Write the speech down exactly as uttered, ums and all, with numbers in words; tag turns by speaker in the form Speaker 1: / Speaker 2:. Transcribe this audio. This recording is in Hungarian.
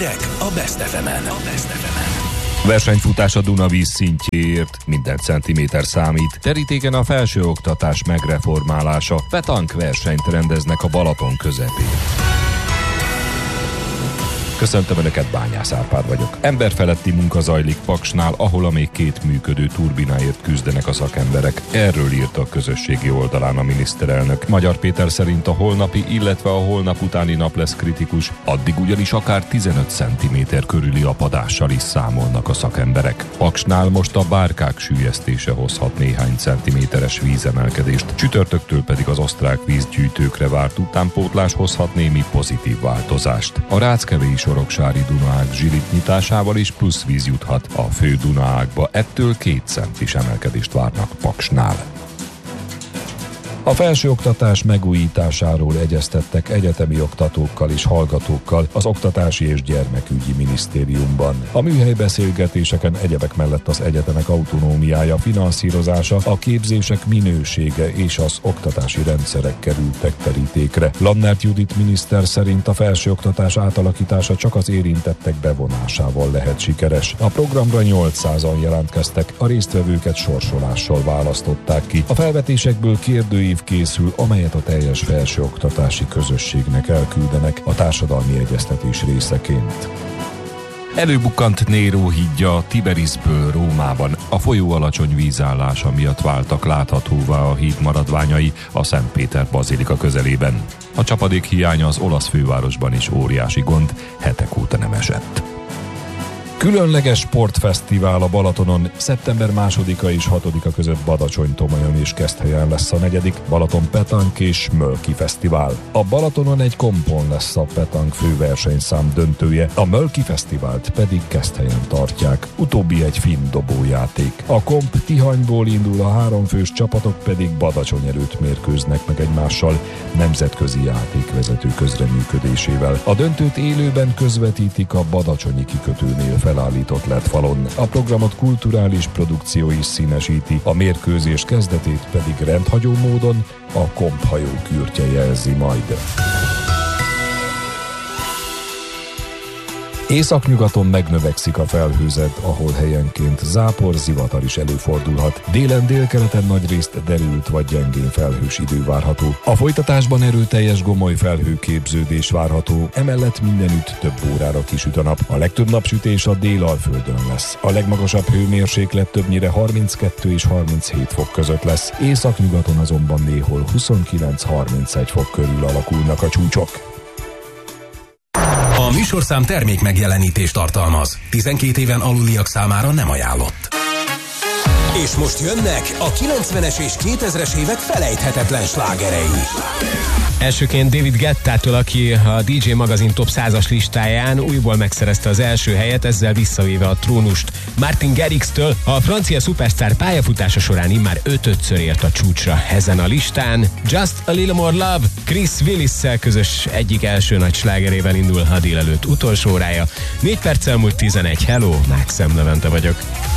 Speaker 1: Hírek a Best ef emen. A Best ef emen.
Speaker 2: Versenyfutás a Duna víz szintjéért, minden centiméter számít. Terítéken a felsőoktatás megreformálása, petank versenyt rendeznek a Balaton közepén. Köszöntöm Önöket, Bányász Árpád vagyok. Emberfeletti munka zajlik Paksnál, ahol a még két működő turbináért küzdenek a szakemberek. Erről írt a közösségi oldalán a miniszterelnök. Magyar Péter szerint a holnapi, illetve a holnap utáni nap lesz kritikus, addig ugyanis akár tizenöt centiméter körüli apadással is számolnak a szakemberek. Paksnál most a bárkák süllyesztése hozhat néhány centiméteres vízemelkedést, csütörtöktől pedig az osztrák vízgyűjtőkre várt utánpótlás hozhat némi pozitív változást. A Ráckevei Soroksári Dunaág zsilit nyitásával is plusz víz juthat a fő Dunaágba, ettől két centis emelkedést várnak Paksnál. A felsőoktatás megújításáról egyeztettek egyetemi oktatókkal és hallgatókkal az Oktatási és Gyermekügyi Minisztériumban. A műhely beszélgetéseken egyebek mellett az egyetemek autonómiája, finanszírozása, a képzések minősége és az oktatási rendszerek kerültek terítékre. Lannert Judit miniszter szerint a felsőoktatás átalakítása csak az érintettek bevonásával lehet sikeres. A programra nyolcszázan jelentkeztek, a résztvevőket sorsolással választották ki. A felvetésekből kérdői készül, amelyet a teljes felsőoktatási közösségnek elküldenek a társadalmi egyeztetés részeként. Előbukkant Néró hídja Tiberisből Rómában. A folyó alacsony vízállása miatt váltak láthatóvá a híd maradványai a Szent Péter bazilika közelében. A csapadék hiánya az olasz fővárosban is óriási gond, hetek óta nem esett. Különleges sportfesztivál a Balatonon szeptember másodika és hatodika között Badacsony-Tomajon és Keszthelyen lesz a negyedik Balaton Petank és Mölki Fesztivál. A Balatonon egy kompon lesz a Petank főversenyszám döntője, a Mölki Fesztivált pedig Keszthelyen tartják. Utóbbi egy finn dobójáték. A komp Tihanyból indul, a háromfős csapatok pedig Badacsony előtt mérkőznek meg egymással nemzetközi játékvezető közreműködésével. A döntőt élőben közvetítik a badacsonyi kikötőnél felállított led falon. A programot kulturális produkció is színesíti, a mérkőzés kezdetét pedig rendhagyó módon a komphajó kürtje jelzi majd. Északnyugaton megnövekszik a felhőzet, ahol helyenként zápor, zivatar is előfordulhat. Délen, délkeleten nagyrészt derült vagy gyengén felhős idő várható. A folytatásban erőteljes gomoly felhőképződés várható, emellett mindenütt több órára kisüt a nap. A legtöbb napsütés a Délalföldön lesz. A legmagasabb hőmérséklet többnyire harminckettő és harminchét fok között lesz. Északnyugaton azonban néhol huszonkilenc-harmincegy fok körül alakulnak a csúcsok.
Speaker 1: A műsorszám termék megjelenítést tartalmaz. tizenkét éven aluliak számára nem ajánlott. És most jönnek a kilencvenes és kétezres évek felejthetetlen slágerei.
Speaker 3: Elsőként David Guettától, aki a dé dzsé magazin top százas listáján újból megszerezte az első helyet, ezzel visszavéve a trónust. Martin Garrix-től a francia szupersztár pályafutása során immár ötödször ért a csúcsra ezen a listán. Just a Little More Love Chris Willis-szel közös egyik első nagy slágerével indul a délelőtt utolsó órája. Négy perccel múlt tizenegy. Hello, Mákszem Levente vagyok.